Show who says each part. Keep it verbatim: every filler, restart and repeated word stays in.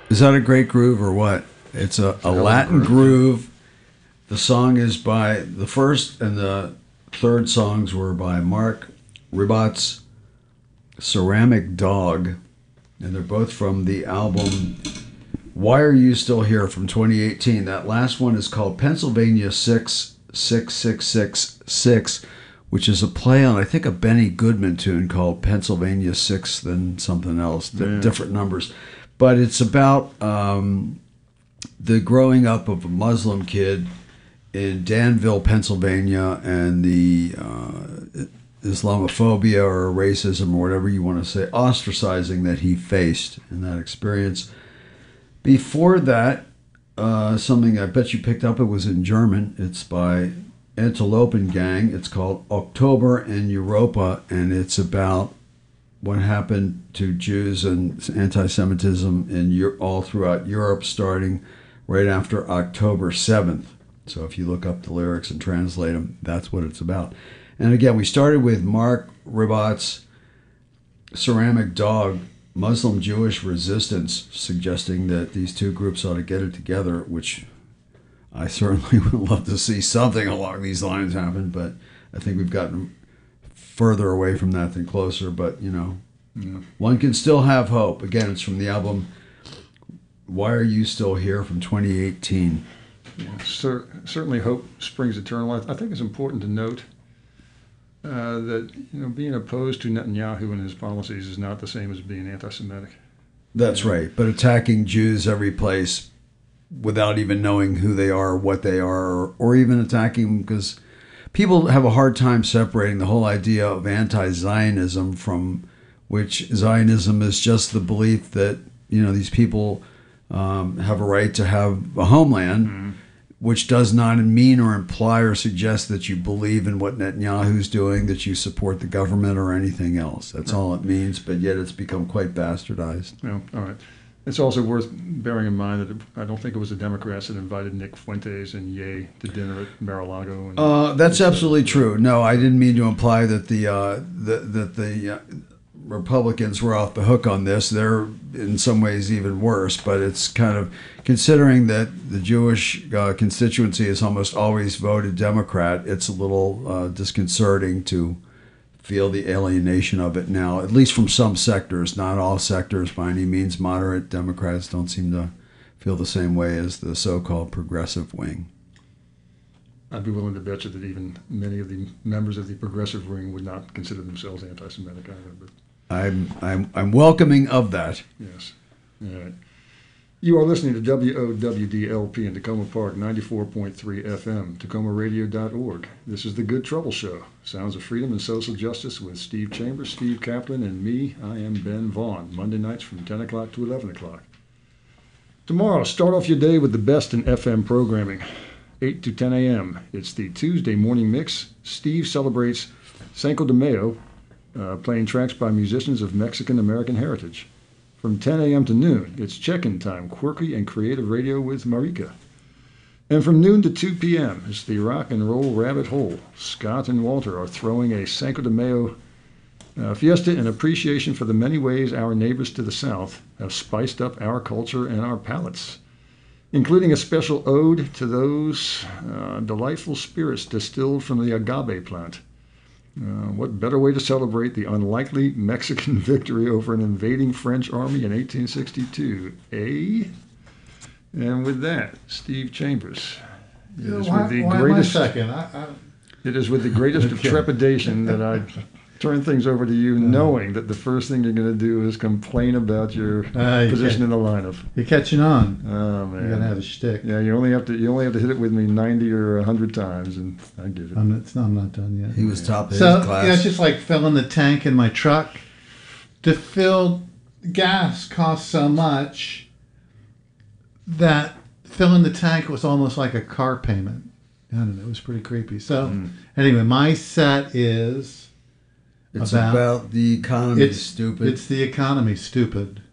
Speaker 1: Is that a great groove or what? It's a, a Latin groove. The song is by, the first and the third songs were by Mark Ribot's Ceramic Dog, and they're both from the album Why Are You Still Here from twenty eighteen. That last one is called Pennsylvania six six six six six, which is a play on, I think, a Benny Goodman tune called Pennsylvania six, then something else, yeah. different numbers. But it's about um, the growing up of a Muslim kid in Danville, Pennsylvania, and the uh, Islamophobia or racism or whatever you want to say, ostracizing that he faced in that experience. Before that, uh, something I bet you picked up, it was in German. It's by Antilopen Gang. It's called October in Europa, and it's about what happened to Jews and anti-Semitism in all throughout Europe, starting right after October seventh. So if you look up the lyrics and translate them, that's what it's about. And again, we started with Mark Ribot's Ceramic Dog, Muslim Jewish Resistance, suggesting that these two groups ought to get it together, which I certainly would love to see something along these lines happen, but I think we've gotten further away from that than closer. But, you know, yeah. One can still have hope. Again, it's from the album Why Are You Still Here from twenty eighteen.
Speaker 2: Yeah, cer- certainly hope springs eternal. I, th- I think it's important to note uh, that you know being opposed to Netanyahu and his policies is not the same as being anti-Semitic.
Speaker 1: That's right. But attacking Jews every place without even knowing who they are, what they are, or, or even attacking them, because people have a hard time separating the whole idea of anti-Zionism from which Zionism is just the belief that, you know, these people um, have a right to have a homeland, mm-hmm. which does not mean or imply or suggest that you believe in what Netanyahu's doing, that you support the government or anything else. That's right. All it means, but yet it's become quite bastardized.
Speaker 2: Yeah, all right. It's also worth bearing in mind that it, I don't think it was the Democrats that invited Nick Fuentes and Ye to dinner at Mar-a-Lago. And,
Speaker 1: uh, that's and absolutely so, true. No, I didn't mean to imply that the uh, the, that the uh, Republicans were off the hook on this. They're in some ways even worse, but it's kind of, considering that the Jewish uh, constituency has almost always voted Democrat, it's a little uh, disconcerting to feel the alienation of it now, at least from some sectors, not all sectors by any means. Moderate Democrats don't seem to feel the same way as the so-called progressive wing.
Speaker 2: I'd be willing to bet you that even many of the members of the progressive wing would not consider themselves anti-Semitic either. But
Speaker 1: I'm I'm I'm welcoming of that.
Speaker 2: Yes. All right. You are listening to W O W D L P in Tacoma Park, ninety-four point three F M, Tacoma Radio dot org. This is The Good Trouble Show, Sounds of Freedom and Social Justice with Steve Chambers, Steve Kaplan, and me. I am Ben Vaughn, Monday nights from ten o'clock to eleven o'clock. Tomorrow, start off your day with the best in F M programming, eight to ten a.m. It's the Tuesday morning mix. Steve celebrates Cinco de Mayo, uh, playing tracks by musicians of Mexican-American heritage. From ten a.m. to noon, it's check-in time, quirky and creative radio with Marika. And from noon to two p.m., it's the Rock and Roll Rabbit Hole. Scott and Walter are throwing a Cinco de Mayo uh, fiesta in appreciation for the many ways our neighbors to the south have spiced up our culture and our palates, including a special ode to those uh, delightful spirits distilled from the agave plant. Uh, what better way to celebrate the unlikely Mexican victory over an invading French army in eighteen sixty-two, eh? And with that, Steve Chambers. It
Speaker 3: you know,
Speaker 2: is
Speaker 3: why,
Speaker 2: with the
Speaker 3: why
Speaker 2: greatest.
Speaker 3: Am I second? I, I...
Speaker 2: It is with the greatest of trepidation that I turn things over to you, knowing that the first thing you're going to do is complain about your
Speaker 3: uh,
Speaker 2: position in the lineup.
Speaker 3: You're catching on.
Speaker 2: Oh man,
Speaker 3: you're gonna have a shtick.
Speaker 2: Yeah, you only have to you only have to hit it with me ninety or a hundred times, and I get it.
Speaker 3: I'm not, I'm not done yet.
Speaker 1: He was top of
Speaker 3: so,
Speaker 1: his class.
Speaker 3: Yeah, it's just like filling the tank in my truck. To fill gas costs so much that filling the tank was almost like a car payment. I don't know. It was pretty creepy. So mm. anyway, my set is.
Speaker 1: It's about, about the economy,
Speaker 3: it's,
Speaker 1: stupid.
Speaker 3: It's the economy, stupid.